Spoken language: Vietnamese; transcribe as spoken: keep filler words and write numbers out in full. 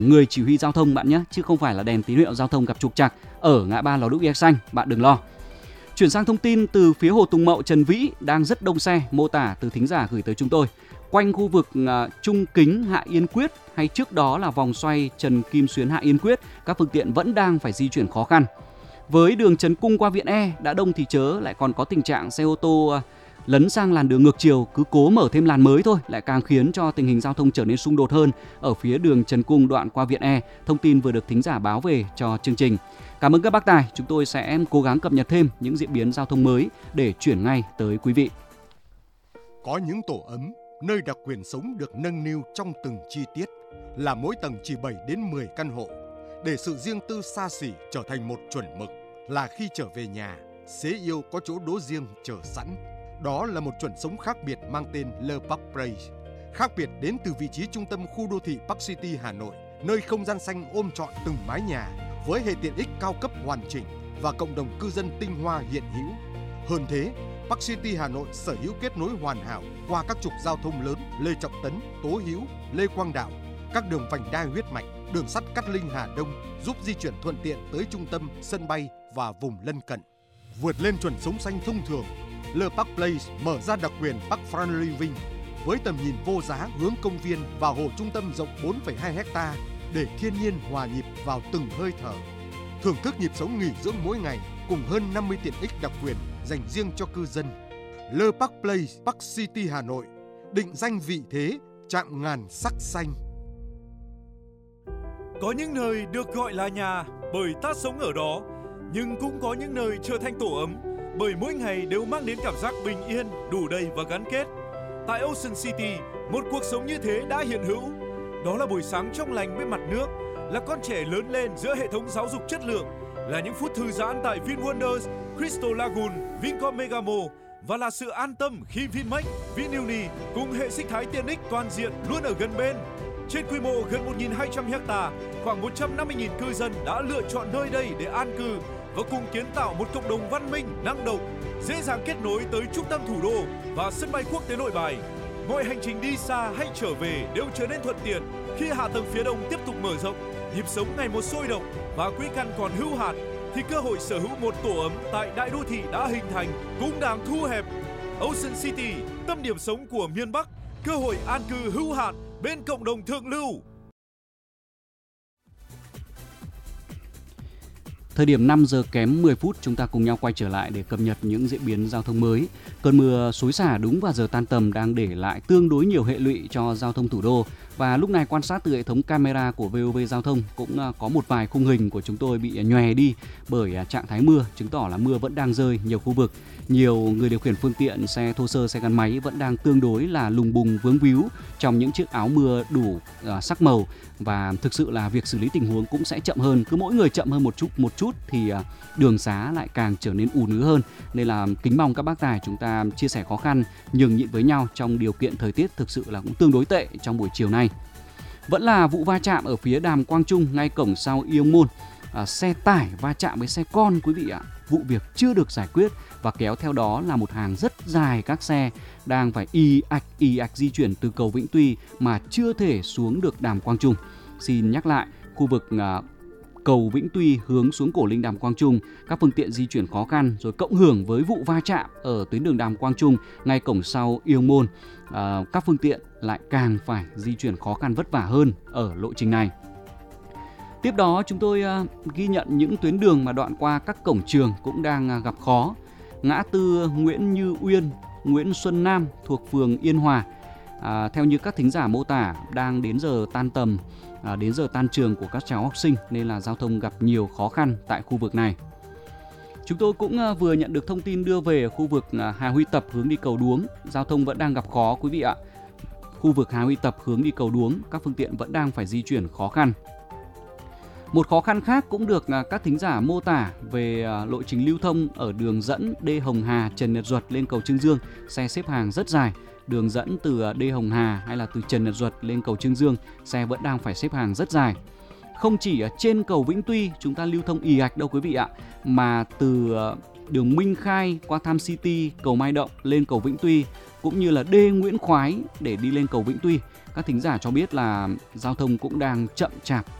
người chỉ huy giao thông bạn nhé, chứ không phải là đèn tín hiệu giao thông gặp trục trặc ở ngã ba Lò Đúc Ghe Xanh, bạn đừng lo. Chuyển sang thông tin từ phía Hồ Tùng Mậu Trần Vĩ đang rất đông xe, mô tả từ thính giả gửi tới chúng tôi. Quanh khu vực uh, Trung Kính Hạ Yên Quyết hay trước đó là vòng xoay Trần Kim Xuyến Hạ Yên Quyết, các phương tiện vẫn đang phải di chuyển khó khăn. Với đường Trần Cung qua Viện E đã đông thì chớ, lại còn có tình trạng xe ô tô uh, lấn sang làn đường ngược chiều, cứ cố mở thêm làn mới thôi, lại càng khiến cho tình hình giao thông trở nên xung đột hơn ở phía đường Trần Cung đoạn qua Viện E. Thông tin vừa được thính giả báo về cho chương trình. Cảm ơn các bác tài, chúng tôi sẽ cố gắng cập nhật thêm những diễn biến giao thông mới để chuyển ngay tới quý vị. Có những tổ ấm, nơi đặc quyền sống được nâng niu trong từng chi tiết, là mỗi tầng chỉ bảy đến mười căn hộ, để sự riêng tư xa xỉ trở thành một chuẩn mực, là khi trở về nhà, xế yêu có chỗ đỗ riêng chờ sẵn. Đó là một chuẩn sống khác biệt mang tên Le Parc Place. Khác biệt đến từ vị trí trung tâm khu đô thị Park City Hà Nội, nơi không gian xanh ôm trọn từng mái nhà, với hệ tiện ích cao cấp hoàn chỉnh và cộng đồng cư dân tinh hoa hiện hữu. Hơn thế, Park City Hà Nội sở hữu kết nối hoàn hảo qua các trục giao thông lớn Lê Trọng Tấn, Tố Hữu, Lê Quang Đạo, các đường vành đai huyết mạch, đường sắt Cát Linh Hà Đông giúp di chuyển thuận tiện tới trung tâm, sân bay và vùng lân cận. Vượt lên chuẩn sống xanh thông thường, Le Parc Place mở ra đặc quyền Park Front Living với tầm nhìn vô giá hướng công viên và hồ trung tâm rộng bốn phẩy hai héc ta để thiên nhiên hòa nhịp vào từng hơi thở. Thưởng thức nhịp sống nghỉ dưỡng mỗi ngày cùng hơn năm mươi tiện ích đặc quyền dành riêng cho cư dân. Le Parc Place, Park City Hà Nội, định danh vị thế chạm ngàn sắc xanh. Có những nơi được gọi là nhà bởi ta sống ở đó, nhưng cũng có những nơi trở thành tổ ấm bởi mỗi ngày đều mang đến cảm giác bình yên, đủ đầy và gắn kết. Tại Ocean City, một cuộc sống như thế đã hiện hữu. Đó là buổi sáng trong lành bên mặt nước, là con trẻ lớn lên giữa hệ thống giáo dục chất lượng, là những phút thư giãn tại VinWonders, Crystal Lagoon, Vincom Megamo và là sự an tâm khi Vinmec, Vinuni cùng hệ sinh thái tiện ích toàn diện luôn ở gần bên. Trên quy mô gần một nghìn hai trăm héc ta, khoảng một trăm năm mươi nghìn cư dân đã lựa chọn nơi đây để an cư và cùng kiến tạo một cộng đồng văn minh, năng động, dễ dàng kết nối tới trung tâm thủ đô và sân bay quốc tế Nội Bài. Mọi hành trình đi xa hay trở về đều trở nên thuận tiện khi hạ tầng phía đông tiếp tục mở rộng, nhịp sống ngày một sôi động và quỹ căn còn hữu hạn, thì cơ hội sở hữu một tổ ấm tại đại đô thị đã hình thành cũng đang thu hẹp. Ocean City, tâm điểm sống của miền Bắc, cơ hội an cư hữu hạn bên cộng đồng thượng lưu. Thời điểm năm giờ kém mười phút, chúng ta cùng nhau quay trở lại để cập nhật những diễn biến giao thông mới. Cơn mưa xối xả đúng vào giờ tan tầm đang để lại tương đối nhiều hệ lụy cho giao thông thủ đô. Và lúc này quan sát từ hệ thống camera của vê o vê Giao thông cũng có một vài khung hình của chúng tôi bị nhòe đi bởi trạng thái mưa, chứng tỏ là mưa vẫn đang rơi nhiều khu vực. Nhiều người điều khiển phương tiện, xe thô sơ, xe gắn máy vẫn đang tương đối là lùng bùng vướng víu trong những chiếc áo mưa đủ uh, sắc màu, và thực sự là việc xử lý tình huống cũng sẽ chậm hơn. Cứ mỗi người chậm hơn một chút một chút thì uh, đường xá lại càng trở nên ùn ứ hơn. Nên là kính mong các bác tài chúng ta chia sẻ khó khăn, nhường nhịn với nhau trong điều kiện thời tiết thực sự là cũng tương đối tệ trong buổi chiều nay. Vẫn là vụ va chạm ở phía Đàm Quang Trung ngay cổng sau Ion Mall. À, xe tải va chạm với xe con quý vị ạ. Vụ việc chưa được giải quyết và kéo theo đó là một hàng rất dài các xe đang phải y ạch y ạch di chuyển từ cầu Vĩnh Tuy mà chưa thể xuống được Đàm Quang Trung. Xin nhắc lại, khu vực à, cầu Vĩnh Tuy hướng xuống Cổ Linh Đàm Quang Trung, các phương tiện di chuyển khó khăn, rồi cộng hưởng với vụ va chạm ở tuyến đường Đàm Quang Trung ngay cổng sau Ion Mall, à, các phương tiện lại càng phải di chuyển khó khăn vất vả hơn ở lộ trình này. Tiếp đó chúng tôi uh, ghi nhận những tuyến đường mà đoạn qua các cổng trường cũng đang uh, gặp khó. Ngã tư Nguyễn Như Uyên, Nguyễn Xuân Nam thuộc phường Yên Hòa. À, theo như các thính giả mô tả, đang đến giờ tan tầm, à, đến giờ tan trường của các cháu học sinh nên là giao thông gặp nhiều khó khăn tại khu vực này. Chúng tôi cũng uh, vừa nhận được thông tin đưa về khu vực uh, Hà Huy Tập hướng đi cầu Đuống. Giao thông vẫn đang gặp khó quý vị ạ. Khu vực Hà Huy Tập hướng đi cầu Đuống, các phương tiện vẫn đang phải di chuyển khó khăn. Một khó khăn khác cũng được các thính giả mô tả về lộ trình lưu thông ở đường dẫn D Hồng Hà Trần Nhật Duật lên cầu Trương Dương, xe xếp hàng rất dài. Đường dẫn từ D Hồng Hà hay là từ Trần Nhật Duật lên cầu Trương Dương, xe vẫn đang phải xếp hàng rất dài. Không chỉ ở trên cầu Vĩnh Tuy chúng ta lưu thông ì ạch đâu quý vị ạ, mà từ đường Minh Khai qua Tham City, cầu Mai Động lên cầu Vĩnh Tuy, cũng như là D Nguyễn Khoái để đi lên cầu Vĩnh Tuy. Các thính giả cho biết là giao thông cũng đang chậm chạp